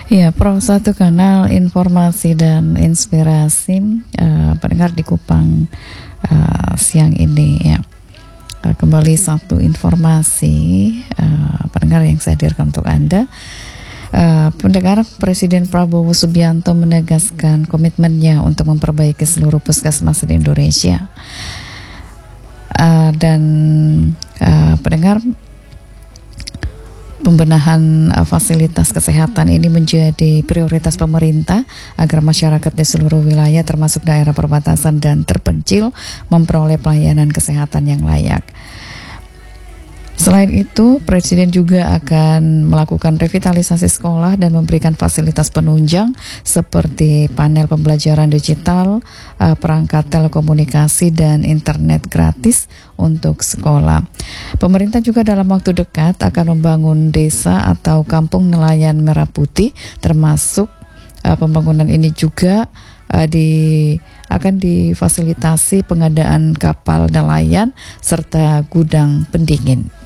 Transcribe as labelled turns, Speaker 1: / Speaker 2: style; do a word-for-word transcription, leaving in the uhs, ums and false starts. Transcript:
Speaker 1: Ya, Pro satu kanal informasi dan inspirasi uh, pendengar di Kupang uh, siang ini ya. Uh, kembali satu informasi uh, pendengar yang saya hadirkan untuk Anda. Uh, pendengar, Presiden Prabowo Subianto menegaskan komitmennya untuk memperbaiki seluruh puskesmas di Indonesia. Uh, dan uh, pendengar, pembenahan uh, fasilitas kesehatan ini menjadi prioritas pemerintah agar masyarakat di seluruh wilayah termasuk daerah perbatasan dan terpencil memperoleh pelayanan kesehatan yang layak. Selain itu, Presiden juga akan melakukan revitalisasi sekolah dan memberikan fasilitas penunjang seperti panel pembelajaran digital, uh, perangkat telekomunikasi, dan internet gratis untuk sekolah. Pemerintah juga dalam waktu dekat akan membangun desa atau kampung nelayan merah putih, termasuk uh, pembangunan ini juga uh, di akan difasilitasi pengadaan kapal nelayan serta gudang pendingin.